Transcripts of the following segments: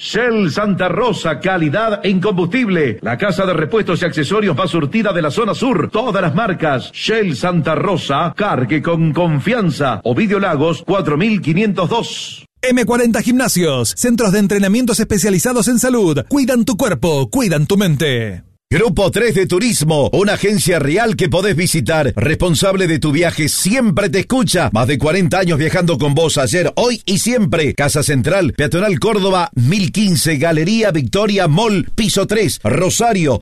Shell Santa Rosa, calidad en combustible. La casa de repuestos y accesorios más surtida de la zona sur. Todas las marcas. Shell Santa Rosa, cargue con confianza. Ovidio Lagos, 4502. M40 Gimnasios, centros de entrenamientos especializados en salud. Cuidan tu cuerpo, cuidan tu mente. Grupo 3 de Turismo, una agencia real que podés visitar. Responsable de tu viaje, siempre te escucha. Más de 40 años viajando con vos, ayer, hoy y siempre. Casa Central, Peatonal Córdoba, 1015, Galería Victoria Mall, piso 3, Rosario,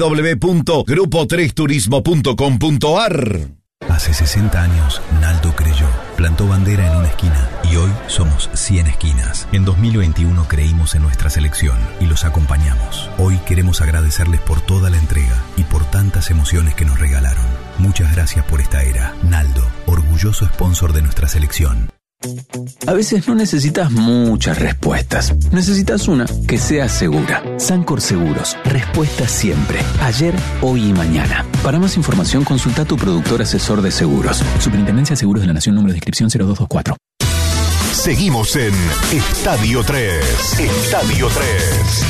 www.grupo3turismo.com.ar. Hace 60 años, Naldo creyó, plantó bandera en una esquina y hoy somos 100 esquinas. En 2021 creímos en nuestra selección y los acompañamos. Hoy queremos agradecerles por toda la entrega y por tantas emociones que nos regalaron. Muchas gracias por esta era. Naldo, orgulloso sponsor de nuestra selección. A veces no necesitas muchas respuestas. Necesitas una que sea segura. Sancor Seguros. Respuesta siempre. Ayer, hoy y mañana. Para más información, consulta a tu productor asesor de seguros. Superintendencia de Seguros de la Nación, número de inscripción 0224. Seguimos en Estadio 3. Estadio 3.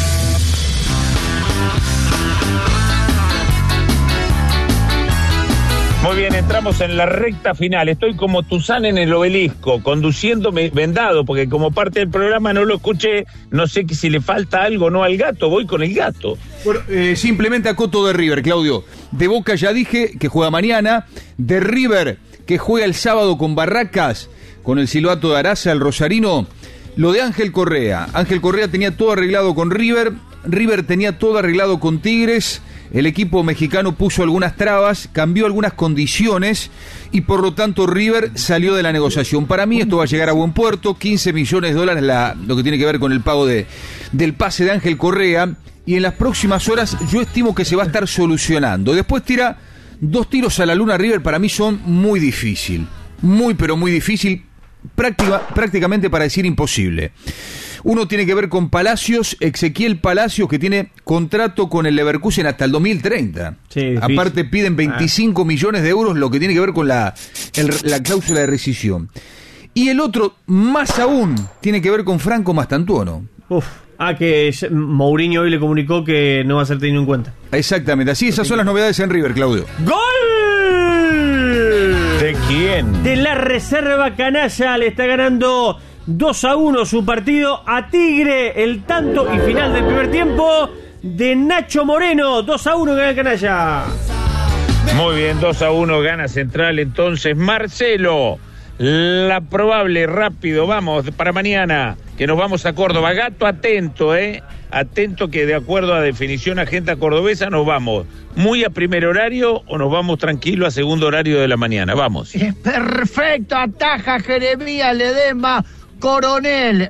Muy bien, entramos en la recta final. Estoy como Tuzán en el Obelisco, conduciéndome vendado, porque como parte del programa no lo escuché, no sé si le falta algo o no al gato, voy con el gato. Bueno, simplemente acoto de River, Claudio. De Boca ya dije que juega mañana, de River que juega el sábado con Barracas, con el silbato de Araza, el rosarino. Lo de Ángel Correa. Ángel Correa tenía todo arreglado con River, River tenía todo arreglado con Tigres. El equipo mexicano puso algunas trabas, cambió algunas condiciones y por lo tanto River salió de la negociación. Para mí esto va a llegar a buen puerto, 15 millones de dólares lo que tiene que ver con el pago del pase de Ángel Correa, y en las próximas horas yo estimo que se va a estar solucionando. Después tira 2 tiros a la luna River, para mí son muy difícil, muy pero muy difícil, prácticamente para decir imposible. Uno tiene que ver con Palacios, Ezequiel Palacios, que tiene contrato con el Leverkusen hasta el 2030. Sí, aparte piden 25 millones de euros, lo que tiene que ver con la cláusula de rescisión. Y el otro, más aún, tiene que ver con Franco Mastantuono. Que Mourinho hoy le comunicó que no va a ser tenido en cuenta. Exactamente, así esas son las novedades en River, Claudio. ¡Gol! ¿De quién? De la reserva canalla, le está ganando 2-1 su partido a Tigre, el tanto y final del primer tiempo de Nacho Moreno. 2-1 gana el canalla. Muy bien, 2-1 gana Central. Entonces, Marcelo, la probable, rápido, vamos, para mañana, que nos vamos a Córdoba. Gato, atento, atento, que de acuerdo a definición agenda cordobesa nos vamos muy a primer horario o nos vamos tranquilo a segundo horario de la mañana. Vamos. Perfecto, ataja Jeremías Ledesma. Coronel